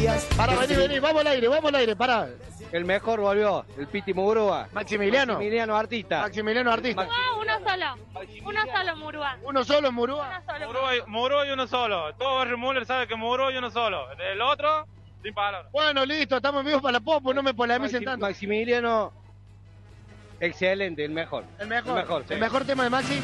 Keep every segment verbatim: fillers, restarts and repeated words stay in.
días. Para, vení, vení, vamos al aire, vamos al aire, para. El mejor volvió, el Piti Murúa. Maximiliano. Maximiliano Artista. Maximiliano Artista. No, uno solo. Uno solo, Murúa. ¿Uno solo es Murúa? Uno solo. Murúa y, Murúa y uno solo. Todo Barrio Müller sabe que Murúa y uno solo. El otro, sin palabras. Bueno, listo, estamos vivos para la popo, no me polemicen Maxi- tanto. Maximiliano, excelente, el mejor. El mejor. El mejor, sí. El mejor tema de Maxi.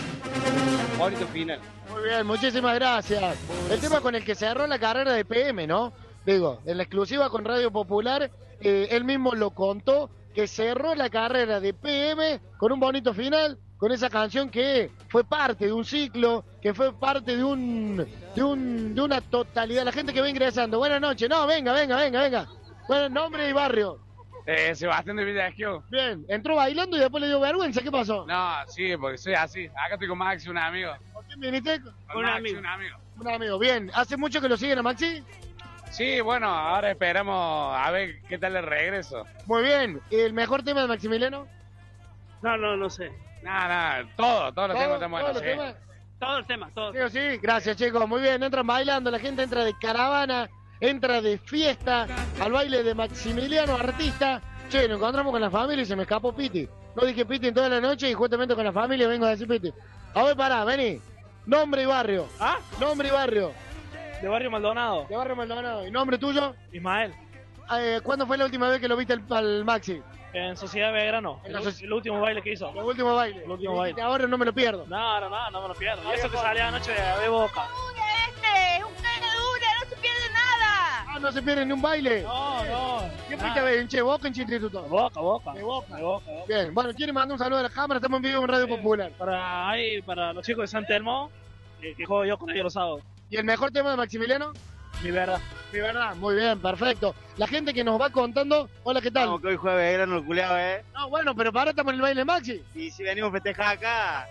Bonito final. Muy bien, muchísimas gracias. El tema con el que cerró la carrera de P M, ¿no? Digo, en la exclusiva con Radio Popular, eh, él mismo lo contó, que cerró la carrera de P M con un bonito final, con esa canción que fue parte de un ciclo, que fue parte de un, de un, de una totalidad. La gente que va ingresando, buenas noches, no, venga, venga, venga, venga. Bueno, nombre y barrio. Eh, Sebastián de Villasquio. Bien, entró bailando y después le dio vergüenza, ¿qué pasó? No, sí, porque soy así. Acá estoy con Maxi, un amigo. ¿Por qué viniste? Con Un Maxi, amigo. un amigo. Un amigo, bien. ¿Hace mucho que lo siguen a Maxi? Sí, bueno, ahora esperamos a ver qué tal el regreso. Muy bien. ¿El mejor tema de Maximiliano? No, no, no sé. Nada, nada, todo, todos los temas están ¿Todos buenos, los sí. temas? Todos los temas, todos. Sí o sí, gracias chicos, muy bien, entran bailando, la gente entra de caravana, entra de fiesta al baile de Maximiliano Artista. Che, nos encontramos con la familia y se me escapó Piti. No dije Piti en toda la noche y justamente con la familia vengo a decir Piti. A ver, pará, vení. Nombre y barrio. ¿Ah? Nombre y barrio. De Barrio Maldonado. De barrio Maldonado. ¿Y nombre tuyo? Ismael. Eh, ¿Cuándo fue la última vez que lo viste al, al Maxi? En Sociedad Belgrano. En la El, soci- el último baile que hizo. El último baile. El último Y baile. dijiste, ahora no me lo pierdo. No, no, no, no me lo pierdo. Y eso que salía anoche de, de Boca. Este es un caradura, no se pierde nada. Ah, no se pierde ni un baile. No, no. ¿Qué fuiste a ver? ¿En Che Boca o en Instituto? Boca, Boca. De Boca. De Boca, Boca. Bien, bueno, quiere mandar un saludo a la cámara, estamos en vivo en Radio Popular. Para ahí, para los chicos de San Telmo, que, que juego yo con ellos los sábados. ¿Y el mejor tema de Maximiliano? Mi verdad. Mi verdad, muy bien, perfecto. La gente que nos va contando, hola, ¿qué tal? Como que hoy jueves Belgrano el culeado, ¿eh? No, bueno, pero para estamos en el baile de Maxi. Y si venimos a festejar acá.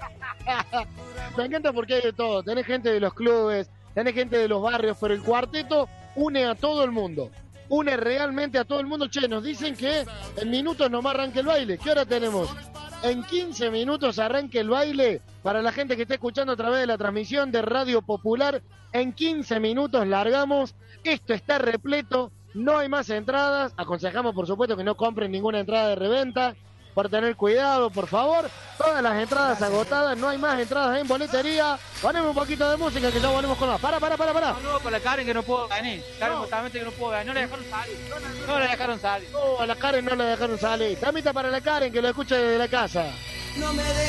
Me encanta porque hay de todo. Tenés gente de los clubes, tenés gente de los barrios, pero el cuarteto une a todo el mundo. Une realmente a todo el mundo. Che, nos dicen que en minutos nomás arranca el baile. ¿Qué hora tenemos? En quince minutos arranca el baile. Para la gente que está escuchando a través de la transmisión de Radio Popular, en quince minutos largamos. Esto está repleto, no hay más entradas. Aconsejamos, por supuesto, que no compren ninguna entrada de reventa. Por tener cuidado, por favor. Todas las entradas agotadas, no hay más entradas en boletería. Ponemos un poquito de música que ya volvemos con más. Para, para, para, para. Saludos para la Karen que no puedo ganar. Karen No. justamente que no puedo ganar. No le dejaron salir. No le dejaron salir. No, a la Karen no la dejaron salir. Tamita para la Karen que lo escuche desde la casa. No me dejes